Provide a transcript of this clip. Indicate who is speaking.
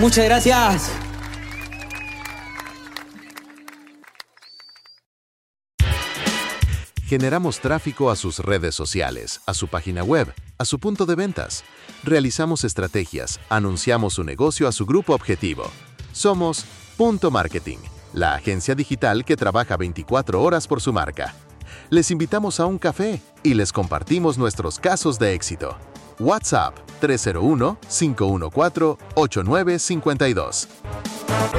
Speaker 1: Muchas gracias.
Speaker 2: Generamos tráfico a sus redes sociales, a su página web, a su punto de ventas. Realizamos estrategias, anunciamos su negocio a su grupo objetivo. Somos Punto Marketing, la agencia digital que trabaja 24 horas por su marca. Les invitamos a un café y les compartimos nuestros casos de éxito. WhatsApp 301-514-8952.